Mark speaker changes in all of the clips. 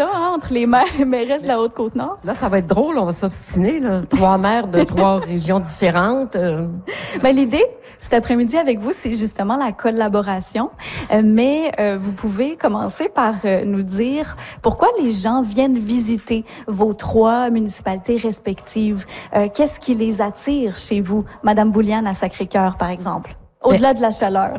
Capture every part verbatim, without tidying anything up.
Speaker 1: ça, hein, entre les maires et maires de la Haute-Côte-Nord.
Speaker 2: Là, ça va être drôle, on va s'obstiner, là. Trois maires de trois régions différentes. Euh...
Speaker 1: Ben, l'idée, cet après-midi avec vous, c'est justement la collaboration. Euh, mais euh, vous pouvez commencer par euh, nous dire pourquoi les gens viennent visiter vos trois municipalités respectives. Euh, qu'est-ce qui les attire chez vous, Madame Bouliane à Sacré-Cœur, par exemple, au-delà de la chaleur?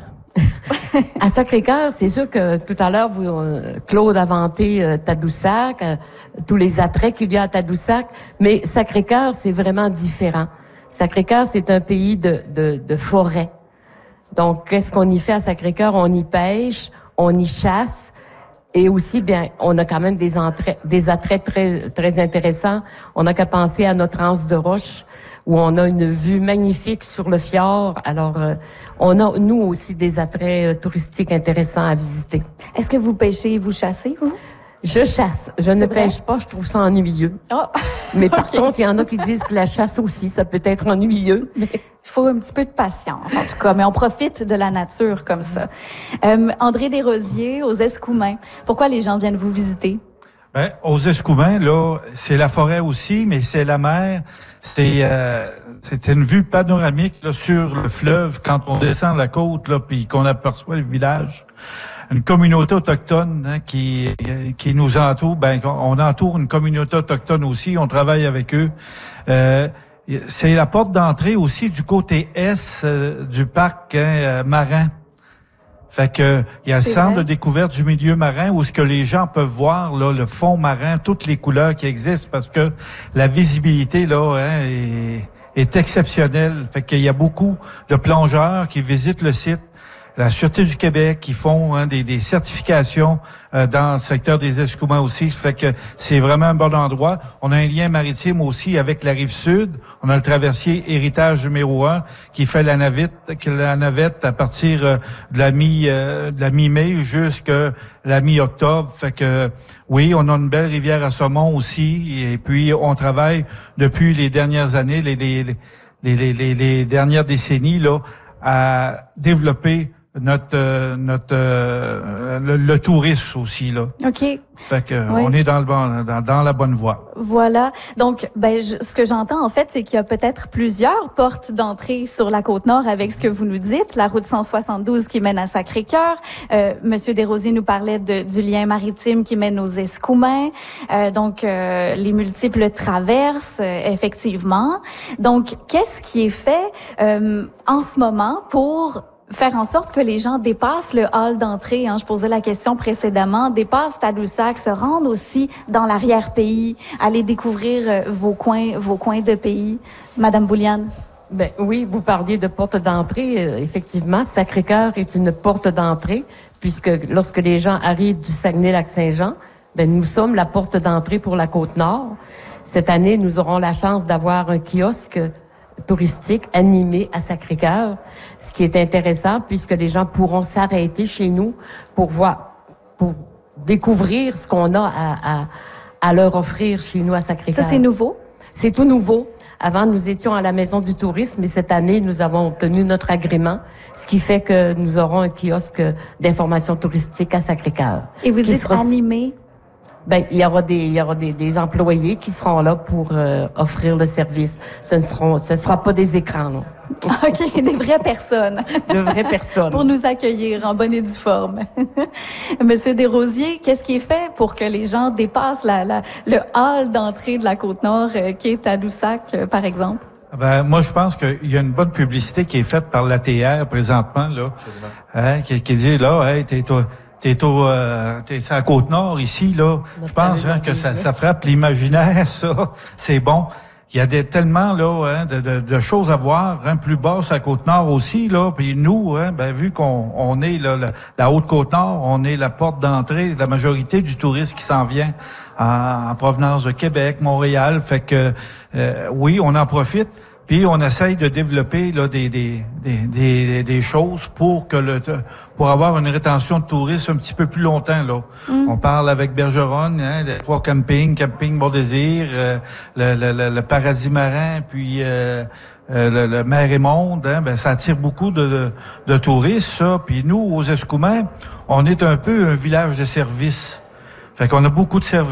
Speaker 2: À Sacré-Cœur, c'est sûr que tout à l'heure, vous, euh, Claude a vanté euh, Tadoussac, euh, tous les attraits qu'il y a à Tadoussac, mais Sacré-Cœur, c'est vraiment différent. Sacré-Cœur, c'est un pays de, de, de forêt. Donc, qu'est-ce qu'on y fait à Sacré-Cœur? On y pêche, on y chasse, et aussi, bien, on a quand même des, entraits, des attraits très, très intéressants. On n'a qu'à penser à notre anse de roche, où on a une vue magnifique sur le fjord. Alors, euh, on a, nous aussi, des attraits euh, touristiques intéressants à visiter.
Speaker 1: Est-ce que vous pêchez et vous chassez, vous?
Speaker 2: Je chasse. Je ne pêche pas, je trouve ça ennuyeux.
Speaker 1: Oh.
Speaker 2: Mais par
Speaker 1: Okay.
Speaker 2: contre, il y en a qui disent que la chasse aussi, ça peut être ennuyeux. Mais...
Speaker 1: Il faut un petit peu de patience, en tout cas, mais on profite de la nature comme ça. Euh, André Desrosiers, aux Escoumins, pourquoi les gens viennent vous visiter?
Speaker 3: Ben, aux Escoumins, là, c'est la forêt aussi, mais c'est la mer. C'est euh, c'est une vue panoramique là, sur le fleuve quand on descend la côte, là, puis qu'on aperçoit le village. Une communauté autochtone hein, qui qui nous entoure. Ben, on entoure une communauté autochtone aussi. On travaille avec eux. Euh, c'est la porte d'entrée aussi du côté est euh, du parc hein, marin. Fait que il y a le centre de découverte du milieu marin où ce que les gens peuvent voir là le fond marin, toutes les couleurs qui existent parce que la visibilité là hein, est, est exceptionnelle. Fait qu'il y a beaucoup de plongeurs qui visitent le site. La Sûreté du Québec qui font hein, des, des certifications euh, dans le secteur des Escoumins aussi. Fait que c'est vraiment un bon endroit. On a un lien maritime aussi avec la Rive-Sud. On a le traversier Héritage numéro un qui fait la navette, la navette à partir euh, de la mi euh, de la mi-mai jusqu'à la mi-octobre. Fait que oui, on a une belle rivière à saumon aussi. Et puis on travaille depuis les dernières années, les les les les, les, les dernières décennies là, à développer notre euh, notre euh, le, le tourisme aussi là.
Speaker 1: OK.
Speaker 3: Fait que
Speaker 1: Oui.
Speaker 3: on est dans le bon dans, dans la bonne voie.
Speaker 1: Voilà. Donc, ben, je, ce que j'entends en fait, c'est qu'il y a peut-être plusieurs portes d'entrée sur la Côte-Nord avec ce que vous nous dites. La route cent soixante-douze qui mène à Sacré-Cœur. Euh, Monsieur Desrosiers nous parlait de, du lien maritime qui mène aux Escoumins. Euh, donc, euh, les multiples traverses, euh, effectivement. Donc, qu'est-ce qui est fait euh, en ce moment pour faire en sorte que les gens dépassent le hall d'entrée, hein, je posais la question précédemment, dépassent Tadoussac, se rendent aussi dans l'arrière-pays, aller découvrir euh, vos coins, vos coins de pays. Madame Bouliane.
Speaker 2: Ben oui, vous parliez de porte d'entrée. Euh, effectivement, Sacré-Cœur est une porte d'entrée, puisque lorsque les gens arrivent du Saguenay-Lac-Saint-Jean, ben nous sommes la porte d'entrée pour la Côte-Nord. Cette année, nous aurons la chance d'avoir un kiosque touristique animé à Sacré-Cœur, ce qui est intéressant puisque les gens pourront s'arrêter chez nous pour voir, pour découvrir ce qu'on a à, à, à leur offrir chez nous à Sacré-Cœur.
Speaker 1: Ça, c'est nouveau?
Speaker 2: C'est tout nouveau. Avant, nous étions à la Maison du Tourisme et cette année, nous avons obtenu notre agrément, ce qui fait que nous aurons un kiosque d'information touristique à Sacré-Cœur.
Speaker 1: Et vous dites
Speaker 2: sera...
Speaker 1: animé?
Speaker 2: Ben, il y aura des, il y aura des, des employés qui seront là pour euh, offrir le service. Ce ne seront, ce sera pas des écrans, non.
Speaker 1: OK, des vraies personnes.
Speaker 2: De vraies personnes.
Speaker 1: Pour nous accueillir en bonne et due forme. Monsieur Desrosiers, qu'est-ce qui est fait pour que les gens dépassent la, la, le hall d'entrée de la Côte-Nord, euh, qui est Tadoussac, euh, par exemple?
Speaker 3: Ben moi je pense qu'il y a une bonne publicité qui est faite par l'A T R présentement là, hein, qui, qui dit là, hey, t'es toi. T'es au, euh, t'es à la Côte-Nord ici, là. Je pense hein, que ça, ça frappe l'imaginaire, ça. C'est bon. Il y a des, tellement là hein, de, de, de choses à voir, hein, plus bas à la Côte-Nord aussi, là. Puis nous, hein, ben vu qu'on on est là, la, la Haute-Côte-Nord, on est la porte d'entrée de la majorité du tourisme qui s'en vient en, en provenance de Québec, Montréal. Fait que euh, oui, on en profite. Puis on essaye de développer là des des des des, des choses pour que le pour avoir une rétention de touristes un petit peu plus longtemps là. Mm. On parle avec Bergeronne, hein, des trois campings, camping Bon Désir, euh, le, le, le, le Paradis Marin, puis euh, euh, le, le Mer et Monde, hein, ben ça attire beaucoup de, de de touristes ça. Puis nous aux Escoumins, on est un peu un village de service. Fait qu'on a beaucoup de services.